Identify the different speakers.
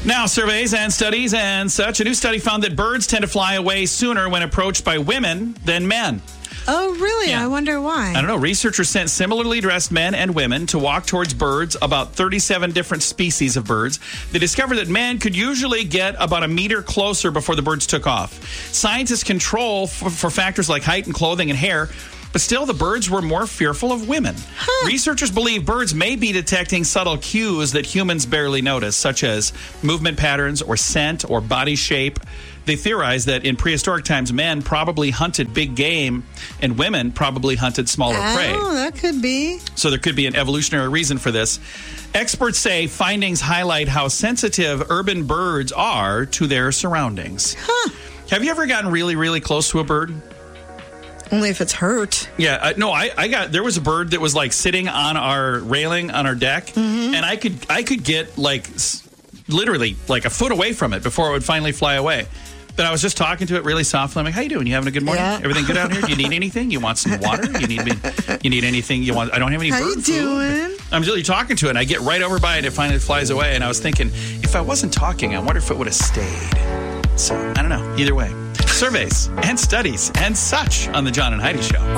Speaker 1: Now, surveys and studies and such. A new study found that birds tend to fly away sooner when approached by women than men.
Speaker 2: Oh, really?
Speaker 1: Yeah.
Speaker 2: I wonder why.
Speaker 1: I don't know. Researchers sent similarly dressed men and women to walk towards birds, about 37 different species of birds. They discovered that men could usually get about a meter closer before the birds took off. Scientists control for factors like height and clothing and hair, but still the birds were more fearful of women. Researchers believe birds may be detecting subtle cues that humans barely notice, such as movement patterns or scent or body shape. They theorize that in prehistoric times, men probably hunted big game and women probably hunted smaller prey.
Speaker 2: Oh, that could be.
Speaker 1: So there could be an evolutionary reason for this. Experts say findings highlight how sensitive urban birds are to their surroundings. Have you ever gotten really, really close to a bird?
Speaker 2: Only if it's hurt.
Speaker 1: Yeah, there was a bird that was like sitting on our railing on our deck, and I could get like literally like a foot away from it before it would finally fly away. But I was just talking to it really softly. I'm like, "How you doing? You having a good morning?
Speaker 2: Yeah.
Speaker 1: Everything good out here? Do you need anything? You want some water? You need anything? You want? I don't have any
Speaker 2: How
Speaker 1: bird
Speaker 2: you
Speaker 1: food."
Speaker 2: doing?
Speaker 1: I'm really talking to it, and I get right over by it, and it finally flies away. And I was thinking, if I wasn't talking, I wonder if it would have stayed. So I don't know. Either way, surveys and studies and such on the John and Heidi Show.